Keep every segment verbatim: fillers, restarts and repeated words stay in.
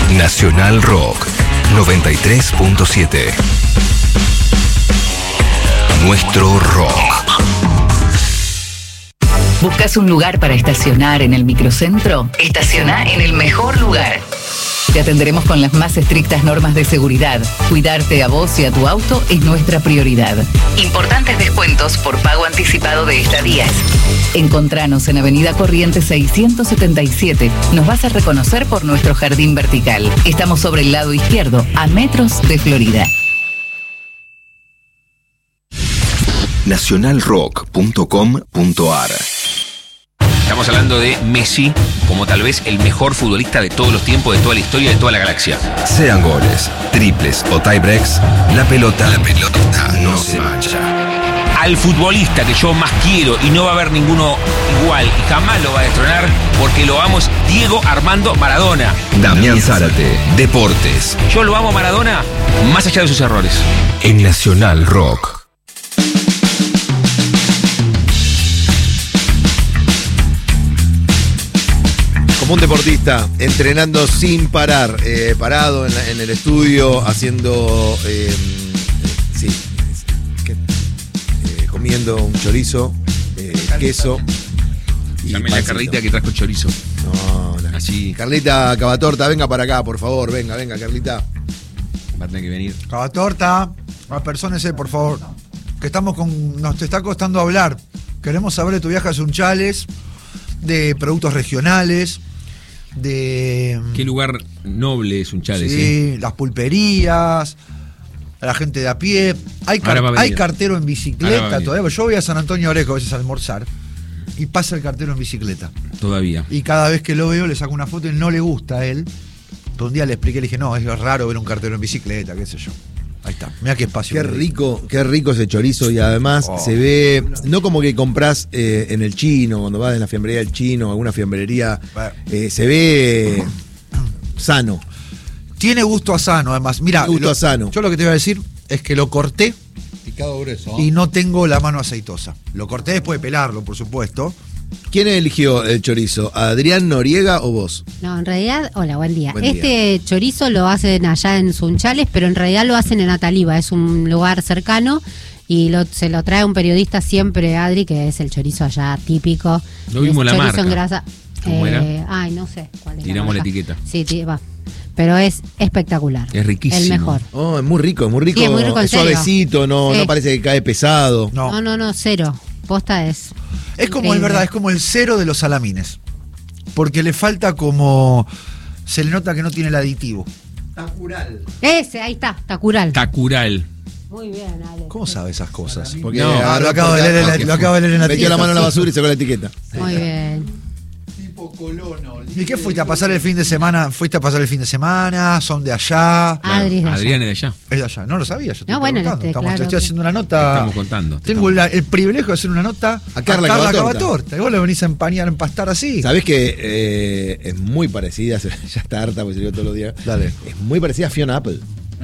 Nacional Rock noventa y tres punto siete. Nuestro rock. ¿Buscas un lugar para estacionar en el microcentro? Estaciona en el mejor lugar. Te atenderemos con las más estrictas normas de seguridad. Cuidarte a vos y a tu auto es nuestra prioridad. Importantes descuentos por pago anticipado de estadías. Encontranos en Avenida Corrientes seiscientos setenta y siete. Nos vas a reconocer por nuestro jardín vertical. Estamos sobre el lado izquierdo, a metros de Florida. nacional rock punto com punto a r. Estamos hablando de Messi como tal vez el mejor futbolista de todos los tiempos, de toda la historia, de toda la galaxia. Sean goles, triples o tiebreaks, la pelota, la pelota no se mancha. Al futbolista que yo más quiero y no va a haber ninguno igual y jamás lo va a destronar porque lo amo es Diego Armando Maradona. Damián Zárate, Deportes. Yo lo amo a Maradona más allá de sus errores. En Nacional Rock. Como un deportista, entrenando sin parar, eh, parado en, la, en el estudio, haciendo, eh, sí, que, eh, comiendo un chorizo, eh, queso. Y Dame la Carlita que trajo chorizo. No, no. Así. Carlita Cavatorta, venga para acá, por favor, venga, venga, Carlita. Va a tener que venir. Cavatorta, apersónese, por favor. Que estamos con. Nos te está costando hablar. Queremos saber de tu viaje a Sunchales, de productos regionales. De qué lugar noble es Sunchales. Sí, ¿eh? Las pulperías, la gente de a pie. Hay, car hay cartero en bicicleta todavía. Yo voy a San Antonio Orejo a veces a almorzar y pasa el cartero en bicicleta. Todavía. Y cada vez que lo veo le saco una foto y no le gusta a él. Pero un día le expliqué, le dije, no, es raro ver un cartero en bicicleta, qué sé yo. Ahí está, mira qué espacio. Qué rico, qué rico ese chorizo y además oh. se ve, no como que compras eh, en el chino, cuando vas en la fiambrería del chino, alguna fiambrería, eh, se ve sano. Tiene gusto a sano, además. Mira, gusto lo, a sano. Yo lo que te iba a decir es que lo corté picado grueso, ¿no? Y no tengo la mano aceitosa. Lo corté después de pelarlo, por supuesto. ¿Quién eligió el chorizo? ¿Adrián Noriega o vos? No, en realidad, hola, buen día. Buen este día. chorizo lo hacen allá en Sunchales, pero en realidad lo hacen en Ataliba, es un lugar cercano y lo, se lo trae un periodista siempre, Adri, que es el chorizo allá típico. No vimos la chorizo marca. En grasa. ¿Cómo eh, era? Ay, no sé cuál es. Tiramos la, la etiqueta. Sí, tí, va. Pero es espectacular. Es riquísimo. El mejor. Oh, es muy rico, es muy rico. Sí, es muy rico, en es serio. suavecito, no, Sí. no parece que cae pesado. No, No, no, no, cero. Posta es. es como increíble. el verdad, es como el cero de los salamines. Porque le falta como. Se le nota que no tiene el aditivo. Tacural. Ese, ahí está, Tacural. Tacural. Muy bien, Ale. ¿Cómo sabe esas cosas? Porque No, Ah, lo acabo de leer en la, lo acabo de leer en la metió etiqueta. la mano en la basura y sacó la etiqueta. Muy bien. Tipo colono. ¿Y qué fuiste a pasar el fin de semana? ¿Fuiste a pasar el fin de semana? ¿Son de allá? Adri es de allá. Adrián es de allá. Es de allá. No lo sabía. Yo estoy No, bueno, preguntando. este, Estamos, claro. te estoy haciendo una nota. Estamos contando. Tengo la- el privilegio de hacer una nota A Carla Cavatorta. Cavatorta. Y vos le venís a empañar, a empastar así. ¿Sabés que eh, es muy parecida? Ya está harta porque se vio todos los días. Dale. Es muy parecida a Fiona Apple.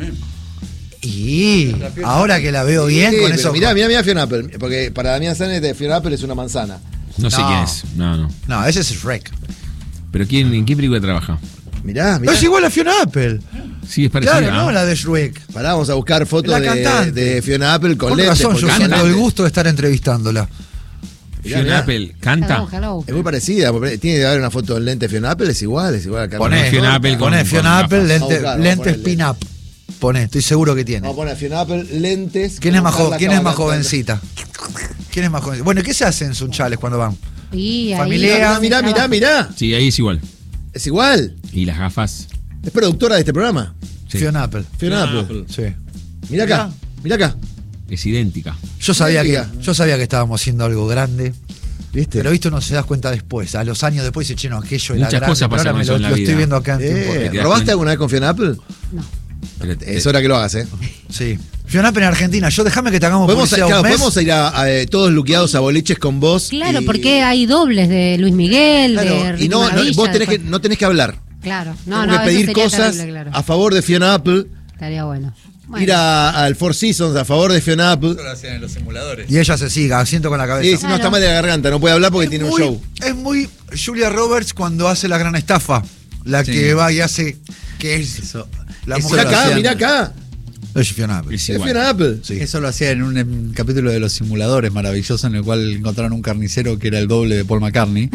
Y ahora que la veo bien Sí, con pero eso. Mirá, mirá, mirá Fiona Apple. Porque para Damián Sáenz de Fiona Apple es una manzana. No sé No. quién es. No, no. No, ese es Shrek. Pero quién, ¿en qué película trabaja? Mirá, No mirá. es igual a Fiona Apple. Sí, es parecida. Claro, no ¿ah? la de Shrek. Pará, vamos a buscar fotos La de, cantante. de Fiona Apple con, Con lentes. razón, yo porque siento cantante. el gusto de estar entrevistándola. Mirá, Fiona mirá. Apple canta. Hello, hello. Es muy parecida. porque tiene que haber una foto en lente de Fiona Apple, es igual, es igual a Carla. Poné, Fiona Apple con- poné con Fiona gafas. Apple, Vamos a lente, buscar, vamos a lente ponerle. spin-up. Poné, estoy seguro que tiene. Vamos a poner Fiona Apple, lentes. ¿Quién es más, como jo- Carla ¿quién es más Cavatorta. jovencita? ¿Quién es más jovencita? Bueno, ¿qué se hace en Sunchales cuando van? Y ahí- Familia. Mirá, mirá, mirá, mirá. Sí, ahí es igual. Es igual. Y las gafas. Es productora de este programa. Sí. Fiona Apple. Fiona Fiona Apple. Sí. Mirá acá, mirá acá. Es idéntica. Yo sabía que, Idéntica. yo sabía que estábamos haciendo algo grande. ¿Viste? Pero visto, no se das cuenta después. A los años después dice, che, no, aquello era Muchas grande. cosas pero pasan ahora con me eso lo, en la lo vida. estoy viendo acá en Eh, tiempo. te das ¿Robaste cuenta. alguna vez con Fiona Apple? No. Pero te- Es hora que lo hagas, ¿eh? Sí. Fiona Apple en Argentina. Yo déjame que te hagamos Podemos, publicidad claro, un mes. podemos ir a, a, eh, todos luqueados a boliches con vos. Claro, y- porque hay dobles de Luis Miguel, Claro, de Ricky y no, no, Maravilla, vos tenés que, después- no tenés que hablar. Claro, no, Tenemos no, que eso pedir sería cosas terrible, claro. a favor de Fiona Apple. Estaría bueno. Bueno. Ir a- al Four Seasons a favor de Fiona Apple. Eso lo hacían en los simuladores. Y ella se siga, asiento con la cabeza. Sí, si no está mal de la garganta, no puede hablar porque tiene un muy, show. Es muy Julia Roberts cuando hace La Gran Estafa. La Sí. que va y hace que es Eso, la eso mujer lo Mirá acá, hacían- mirá acá. es Fiona Apple. Es Es igual. Fiona Apple. Sí. Eso lo hacía en un em, capítulo de Los Simuladores maravilloso en el cual encontraron un carnicero que era el doble de Paul McCartney.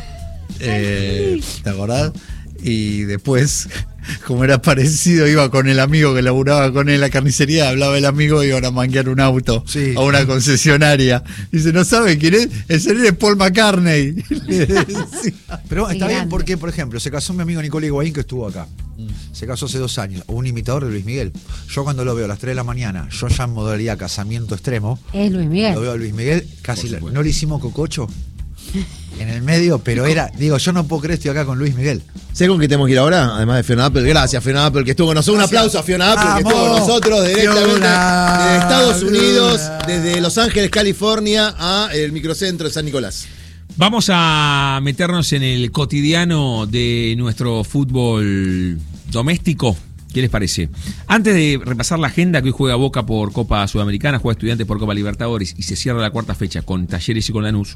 Eh, ¿Te acordás? Y después, como era parecido, iba con el amigo que laburaba con él en la carnicería, hablaba el amigo y iban a manguear un auto Sí. a una concesionaria. Dice, ¿no sabe quién es? El señor es Paul McCartney. Le decía. Pero Qué está bien grande. porque, por ejemplo, se casó mi amigo Nicole Higuaín, que estuvo acá. Se casó hace dos años. Un imitador de Luis Miguel. Yo cuando lo veo a las tres de la mañana, yo ya en modalidad casamiento extremo, Es Luis lo Miguel. veo a Luis Miguel, casi Por la- supuesto. no le hicimos cococho en el medio, pero era, digo, yo no puedo creer, estoy acá con Luis Miguel. ¿Sé con qué tenemos que ir ahora? Además de Fiona Apple. Gracias, Fiona Apple, que estuvo con nosotros. Un Gracias. aplauso a Fiona Apple, que ¡Vamos! estuvo con nosotros directamente Fiona, desde Estados Unidos, Fiona. desde Los Ángeles, California, a el microcentro de San Nicolás. Vamos a meternos en el cotidiano de nuestro fútbol doméstico. ¿Qué les parece? Antes de repasar la agenda, que hoy juega Boca por Copa Sudamericana, juega Estudiantes por Copa Libertadores y se cierra la cuarta fecha con Talleres y con Lanús.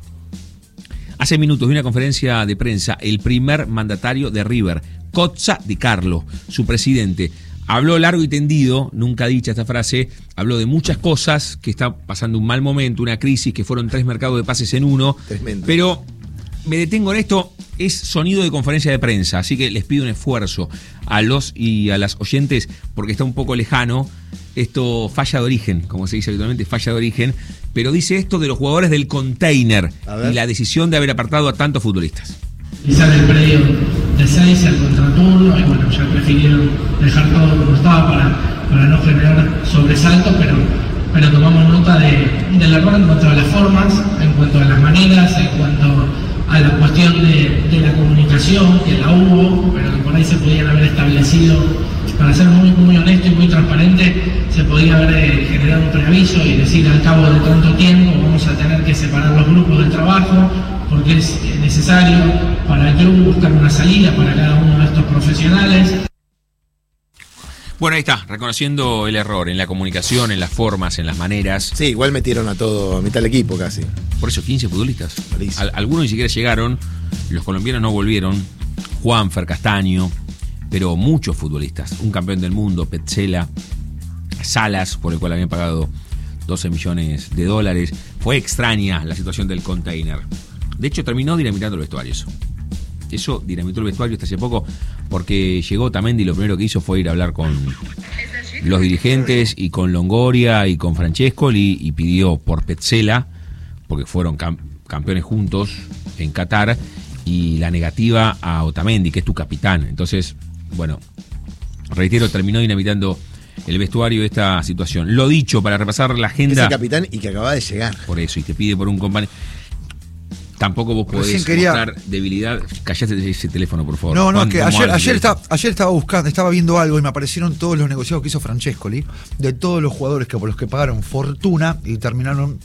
Hace minutos de una conferencia de prensa, el primer mandatario de River, Cozza Di Carlo, su presidente, habló largo y tendido, nunca dicha esta frase, habló de muchas cosas, que está pasando un mal momento, una crisis, que fueron tres mercados de pases en uno, Tremendo. pero me detengo en esto, es sonido de conferencia de prensa, así que les pido un esfuerzo a los y a las oyentes, porque está un poco lejano. Esto falla de origen, como se dice habitualmente, falla de origen, pero dice esto de los jugadores del container A ver. y la decisión de haber apartado a tantos futbolistas. Quizás el predio de seis al contraturno y bueno, ya prefirieron dejar todo como estaba para, para no generar sobresaltos, pero, pero tomamos nota de, del error en cuanto a las formas, en cuanto a las maneras, en cuanto a la cuestión de, de la comunicación, que la hubo, pero que por ahí se podían haber establecido, para ser muy, muy honesto y muy transparente, se podía haber eh, generado un preaviso y decir al cabo de tanto tiempo vamos a tener que separar los grupos del trabajo, porque es eh, necesario para el club buscar una salida para cada uno de estos profesionales. Bueno, ahí está, reconociendo el error en la comunicación, en las formas, en las maneras. Sí, igual metieron a todo, a mitad del equipo casi. Por eso, quince futbolistas. Malísimo. Al- algunos ni siquiera llegaron, los colombianos no volvieron, Juanfer, Castaño, pero muchos futbolistas. Un campeón del mundo, Petzela, Salas, por el cual habían pagado doce millones de dólares. Fue extraña la situación del container. De hecho, terminó dinamitando el vestuario eso. Eso dinamitó el vestuario hasta hace poco, porque llegó Otamendi y lo primero que hizo fue ir a hablar con los dirigentes y con Longoria y con Francescoli y pidió por Petzela, porque fueron cam- campeones juntos en Qatar, y la negativa a Otamendi, que es tu capitán. Entonces, bueno, reitero, terminó dinamitando el vestuario de esta situación. Lo dicho, para repasar la Es agenda, el capitán y que acaba de llegar. por eso, y te pide por un compañero. Tampoco vos podés Recién quería- mostrar debilidad. Callate ese teléfono, por favor. No, no, Juan, que ¿cómo ayer, hablas? ayer, estaba, ayer estaba buscando, estaba viendo algo y me aparecieron todos los negociados que hizo Francescoli, de todos los jugadores que por los que pagaron fortuna y terminaron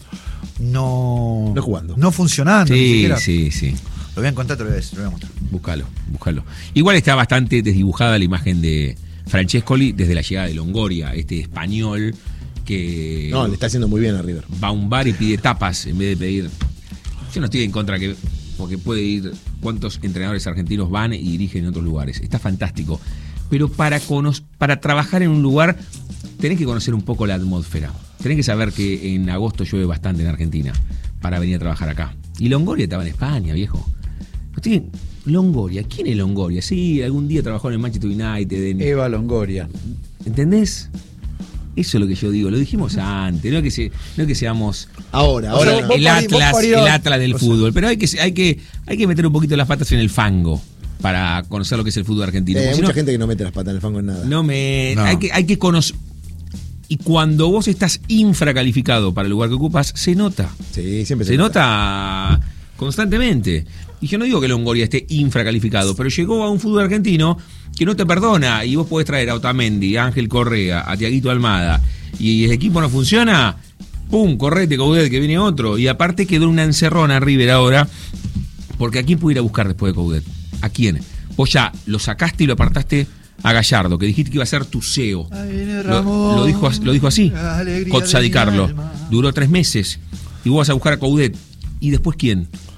no, No jugando. no funcionando. ni Sí, siquiera. sí, sí. Lo voy a encontrar, te lo voy a, te lo voy a mostrar. Búscalo, búscalo. Igual está bastante desdibujada la imagen de Francescoli desde la llegada de Longoria, este español que No, le está haciendo muy bien a River. va a un bar y pide tapas en vez de pedir. Yo no estoy en contra que, porque puede ir cuántos entrenadores argentinos van y dirigen en otros lugares. Está fantástico. Pero para cono- para trabajar en un lugar tenés que conocer un poco la atmósfera. Tenés que saber que en agosto llueve bastante en Argentina para venir a trabajar acá. Y Longoria estaba en España, viejo. No tiene- Longoria, ¿quién es Longoria? Sí, algún día trabajó en el Manchester United. En, Eva Longoria. ¿Entendés? Eso es lo que yo digo, lo dijimos antes, no es que, se, no es que seamos Ahora, O sea, ahora. vos el pari- vos Atlas, parió- el Atlas del o sea- fútbol, pero hay que, hay, que, hay que meter un poquito las patas en el fango para conocer lo que es el fútbol argentino. Eh, Porque hay si mucha no, gente que no mete las patas en el fango en nada. no me, No. Hay, que, hay que conocer. Y cuando vos estás infracalificado para el lugar que ocupas, se nota. Sí, siempre Se nota constantemente. Y yo no digo que Longoria esté infracalificado, pero llegó a un fútbol argentino que no te perdona y vos podés traer a Otamendi, a Ángel Correa, a Tiaguito Almada y el equipo no funciona, pum, correte, Coudet, que viene otro. Y aparte quedó una encerrona a River ahora, porque ¿a quién puede ir a buscar después de Coudet? ¿A quién? Vos ya lo sacaste y lo apartaste a Gallardo, que dijiste que iba a ser tu C E O. Ahí viene Lo, Ramón, lo dijo, lo dijo así, la alegría Cozza de Di mi Carlo. alma. Duró tres meses y vos vas a buscar a Coudet. ¿Y después quién?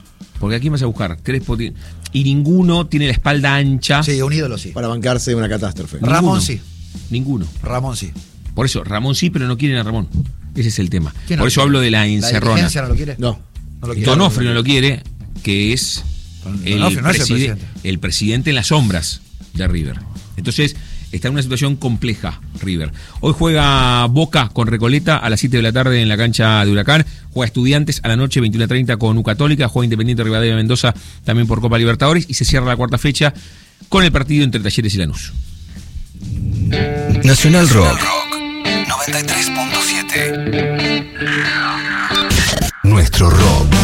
Porque aquí vas a buscar tres poti- y ninguno tiene la espalda ancha. Sí, un ídolo sí. Para bancarse una catástrofe. Ninguno. Ramón sí. Ninguno. Ramón sí. Por eso, Ramón sí, pero no quieren a Ramón. Ese es el tema. ¿Quién no Por eso lo quiere? hablo de la ¿La encerrona. dirigencia no lo quiere? No. No lo quiere. Donofrio no lo quiere, que es el, Donofrio no es el preside- presidente. el presidente en las sombras de River. Entonces, está en una situación compleja River. Hoy juega Boca con Recoleta a las siete de la tarde en la cancha de Huracán. Juega Estudiantes a la noche, veintiuno treinta con U Católica. Juega Independiente Rivadavia Mendoza también por Copa Libertadores. Y se cierra la cuarta fecha con el partido entre Talleres y Lanús. Nacional Rock noventa y tres punto siete. Nuestro rock.